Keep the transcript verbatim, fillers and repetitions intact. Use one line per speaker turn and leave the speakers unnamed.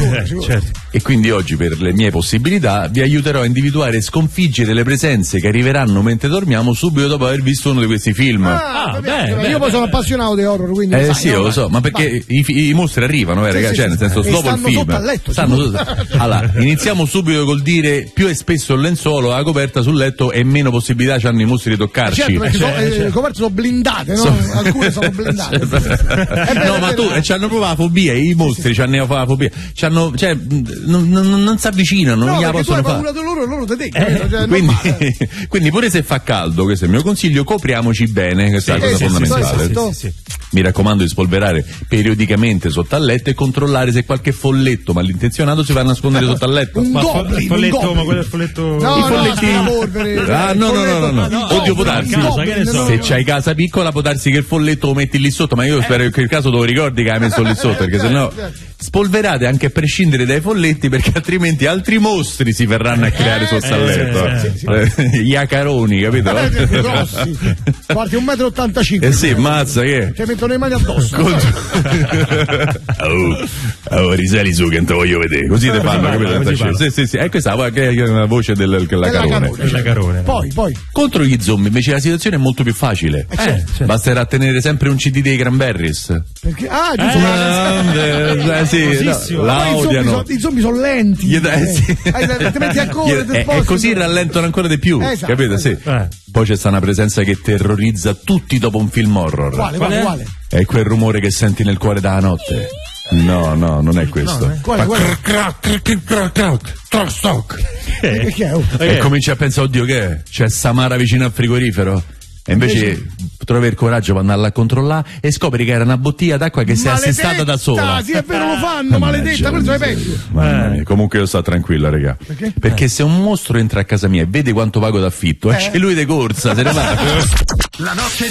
sicuro, sicuro.
Certo.
E quindi oggi, per le mie possibilità, vi aiuterò a individuare e sconfiggere le presenze che arriveranno mentre dormiamo subito dopo aver visto uno di questi film.
Ah,
Ah,
bene,
beh,
beh,
beh,
io poi
beh,
sono
beh.
appassionato di horror, quindi
Eh
sai,
sì,
no,
lo so, ma perché i, i mostri arrivano, eh,
Sì,
ragazzi,
sì,
cioè, nel
sì.
senso,
E
dopo il
stanno
film.
sotto al letto,
stanno
sicuro.
sotto- Allora, iniziamo subito col dire: più è spesso il lenzuolo, la coperta sul letto, e meno possibilità hanno i mostri di toccarci.
certo, perché sono,
certo,
eh,
certo.
le coperte sono blindate, no?
So-
Alcune sono blindate. È vero,
No,
è
ma
vero.
tu, c'hanno proprio la fobia, i mostri c'hanno la fobia, c'hanno, cioè, non, non, non si avvicinano,
No,
non gliela
perché tu hai
possono
paura
fare.
di loro e loro te dicono.
Eh,
cioè, è
Quindi,
normale.
quindi pure se fa caldo, questo è il mio consiglio, copriamoci bene, questa è la
Sì,
cosa
sì, sì,
fondamentale.
sì, sì,
sì, sì.
Mi raccomando di spolverare periodicamente sotto al letto e controllare se qualche folletto malintenzionato si va a nascondere sotto al letto.
Un
Ma fo-
goblin,
il folletto,
un goblin.
ma quello è il folletto.
No,
I
no,
folletti-
la polvere.
Ah, no, no, no, no, no.
Il
Oddio, può
goblin,
darsi.
il
Casa, che ne
goblin,
so.
no,
Se
no.
c'hai casa piccola può darsi che il folletto lo metti lì sotto, ma io spero che il caso te lo ricordi che hai messo lì sotto, perché sennò spolverate anche a prescindere dai folletti, perché altrimenti altri mostri si verranno a creare sotto al
eh,
letto.
sì,
sì,
Eh, Gli acaroni, capito?
Eh, siete grossi. Guardi, un metro e ottantacinque.
Eh sì, mazza che.
Ci mettono le mani addosso.
Oh, oh, risali su che non te voglio vedere. Così te fanno,
parla,
capito?
così parla.
Sì, sì, sì. E questa è la voce del, della
Della
carone.
carone.
La carone.
Poi, poi.
Contro gli zombie invece la situazione è molto più facile.
Eh, certo.
certo.
Basterà tenere sempre un C D dei Cranberries.
Perché, ah, giusto.
Eh, eh, sì,
famosissimo.
no,
Ma
la
poi i zombie
odiano.
sono- I zombie sono lenti.
Gli dai-
Eh,
sì.
eh, ti metti ancora,
Gli-
ti
e,
sposti.
e così rallentano ancora di più,
Esatto,
capito? Sì.
Eh.
Poi c'è sta una presenza che terrorizza tutti dopo un film horror.
Quale,
Qual
quale,
è?
quale?
È quel rumore che senti nel cuore della notte. No, no, non è questo.
No, eh.
Quale, quale?
Eh.
Che è? Oh.
E cominci a pensare, oddio, che è? C'è Samara vicino al frigorifero? E invece trovi il coraggio per andarla a controllare e scopri che era una bottiglia d'acqua che si è assestata da sola.
Sì, è vero, lo fanno, maledetta, questo è peggio.
Mamma mia, comunque io sto tranquilla, raga.
Perché?
Perché se un mostro entra a casa mia e vede quanto pago d'affitto, esce lui di corsa, se ne va.
La notte